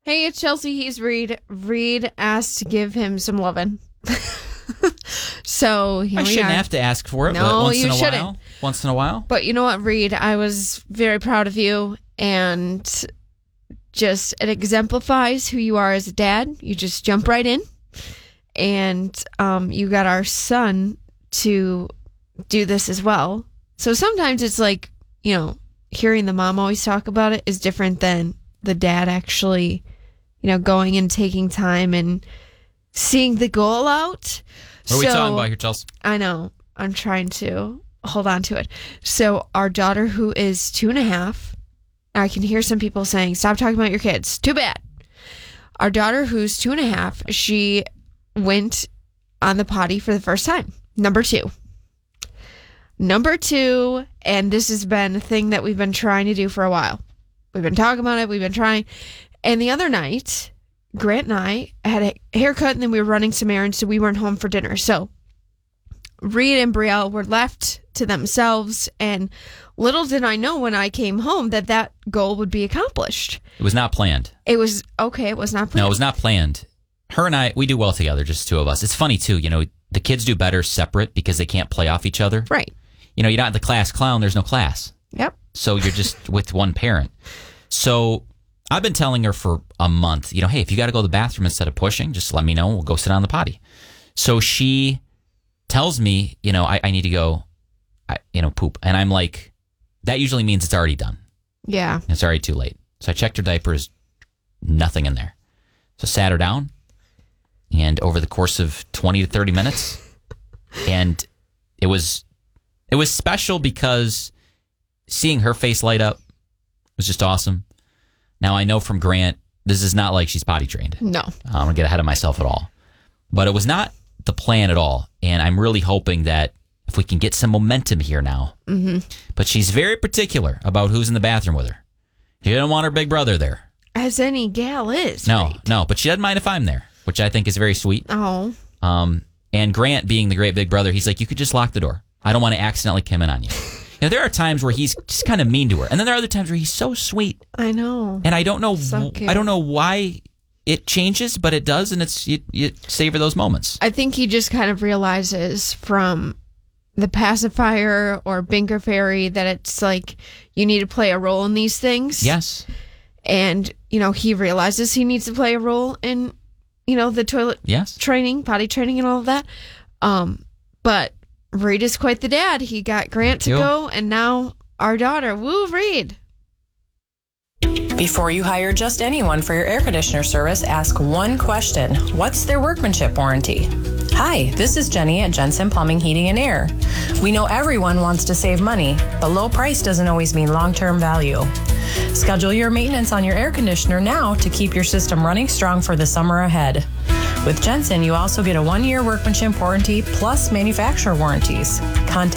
Hey, it's Chelsea. He's Reed. Reed asked to give him some lovin'. So here I we shouldn't are. have to ask for it, No, but once you in a shouldn't. while. Once in a while. But you know what, Reed? I was very proud of you, and just it exemplifies who you are as a dad. You just jump right in, and you got our son to do this as well. So sometimes it's like, hearing the mom always talk about it is different than the dad actually, going and taking time and seeing the goal out. What are we talking about here, Chelsea? I know. I'm trying to hold on to it. So our daughter, who is 2.5, I can hear some people saying, stop talking about your kids. Too bad. Our daughter, who's 2.5, she went on the potty for the first time. Number two, and this has been a thing that we've been trying to do for a while. We've been talking about it. We've been trying. And the other night, Grant and I had a haircut, and then we were running some errands, so we weren't home for dinner. So Reed and Brielle were left to themselves, and little did I know when I came home that goal would be accomplished. It was not planned. It was not planned. No, it was not planned. Her and I, we do well together, just two of us. It's funny, too. The kids do better separate because they can't play off each other. Right. You're not the class clown. There's no class. Yep. So you're just with one parent. So I've been telling her for a month, hey, if you got to go to the bathroom instead of pushing, just let me know. We'll go sit on the potty. So she tells me, I need to go, poop. And I'm like, that usually means it's already done. Yeah. It's already too late. So I checked her diapers, nothing in there. So sat her down, and over the course of 20 to 30 minutes, and it was special because seeing her face light up was just awesome. Now, I know from Grant, this is not like she's potty trained. No. I'm going to get ahead of myself at all. But it was not the plan at all. And I'm really hoping that if we can get some momentum here now. Mm-hmm. But she's very particular about who's in the bathroom with her. She didn't want her big brother there. As any gal is. No, right? no. But she doesn't mind if I'm there, which I think is very sweet. Oh. And Grant, being the great big brother, he's like, you could just lock the door. I don't want to accidentally come in on you. There are times where he's just kind of mean to her, and then there are other times where he's so sweet. I know. And I don't know. So cute. I don't know why it changes, but it does, and you savor those moments. I think he just kind of realizes from the pacifier or Binker Fairy that it's like you need to play a role in these things. Yes. And he realizes he needs to play a role in the toilet training, potty training, and all of that. But Reed is quite the dad. He got Grant to go, and now our daughter. Woo, Reed. Before you hire just anyone for your air conditioner service, ask one question. What's their workmanship warranty? Hi, this is Jenny at Jensen Plumbing, Heating, and Air. We know everyone wants to save money, but low price doesn't always mean long-term value. Schedule your maintenance on your air conditioner now to keep your system running strong for the summer ahead. With Jensen, you also get a 1-year workmanship warranty plus manufacturer warranties. Contact